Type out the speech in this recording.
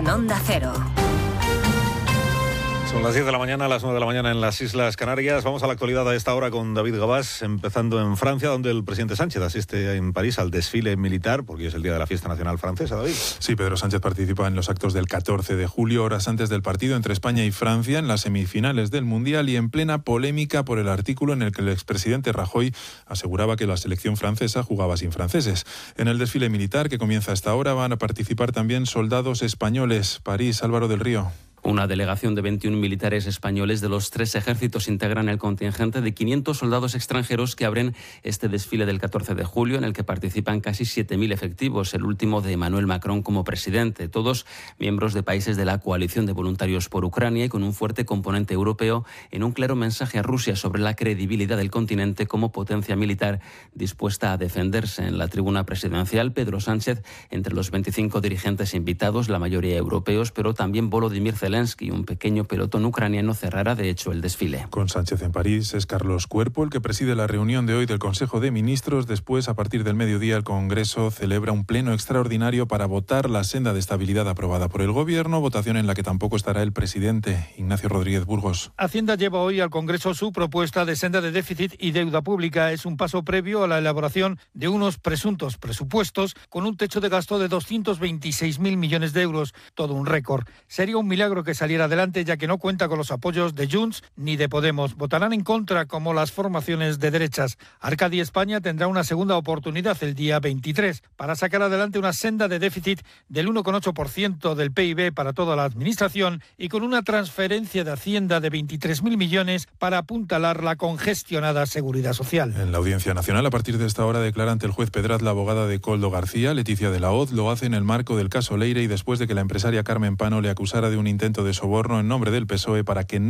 en Onda Cero. Son las 10 de la mañana, las 9 de la mañana en las Islas Canarias. Vamos a la actualidad a esta hora con David Gabás, empezando en Francia, donde el presidente Sánchez asiste en París al desfile militar, porque es el día de la fiesta nacional francesa, David. Sí, Pedro Sánchez participa en los actos del 14 de julio, horas antes del partido entre España y Francia, en las semifinales del Mundial y en plena polémica por el artículo en el que el expresidente Rajoy aseguraba que la selección francesa jugaba sin franceses. En el desfile militar, que comienza a esta hora, van a participar también soldados españoles. París, Álvaro del Río. Una delegación de 21 militares españoles de los 3 ejércitos integran el contingente de 500 soldados extranjeros que abren este desfile del 14 de julio, en el que participan casi 7.000 efectivos, el último de Emmanuel Macron como presidente. Todos miembros de países de la coalición de voluntarios por Ucrania y con un fuerte componente europeo, en un claro mensaje a Rusia sobre la credibilidad del continente como potencia militar dispuesta a defenderse. En la tribuna presidencial, Pedro Sánchez, entre los 25 dirigentes invitados, la mayoría europeos, pero también Volodymyr Zelensky, un pequeño pelotón ucraniano, cerrará de hecho el desfile. Con Sánchez en París es Carlos Cuerpo el que preside la reunión de hoy del Consejo de Ministros. Después, a partir del mediodía, el Congreso celebra un pleno extraordinario para votar la senda de estabilidad aprobada por el Gobierno, votación en la que tampoco estará el presidente, Ignacio Rodríguez Burgos. Hacienda lleva hoy al Congreso su propuesta de senda de déficit y deuda pública. Es un paso previo a la elaboración de unos presuntos presupuestos con un techo de gasto de 226.000 millones de euros, todo un récord. Sería un milagro que saliera adelante, ya que no cuenta con los apoyos de Junts ni de Podemos. Votarán en contra como las formaciones de derechas. Arcadi España tendrá una segunda oportunidad el día 23 para sacar adelante una senda de déficit del 1,8% del PIB para toda la administración y con una transferencia de Hacienda de 23.000 millones para apuntalar la congestionada seguridad social. En la Audiencia Nacional, a partir de esta hora, declara ante el juez Pedraz la abogada de Koldo García, Leticia de la Hoz. Lo hace en el marco del caso Leire y después de que la empresaria Carmen Pano le acusara de un intento de soborno en nombre del PSOE para que no